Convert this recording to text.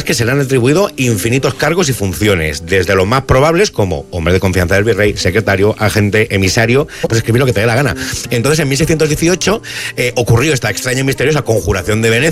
que se le han atribuido infinitos cargos y funciones, desde los más probables como hombre de confianza del virrey, secretario, agente, emisario, pues escribir lo que te dé la gana. Entonces, en 1618 ocurrió esta extraña y misteriosa conjuración de Venecia,